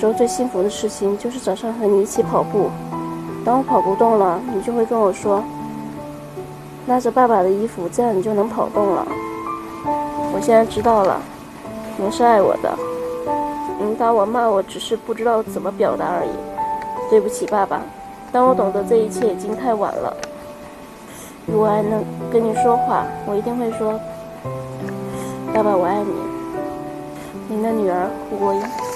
时候最幸福的事情就是早上和你一起跑步。当我跑不动了，你就会跟我说，拉着爸爸的衣服，这样你就能跑动了。我现在知道了，您是爱我的。您打我骂我只是不知道怎么表达而已。对不起，爸爸。当我懂得这一切已经太晚了。如果还能跟你说话，我一定会说，爸爸，我爱你。您的女儿胡国英。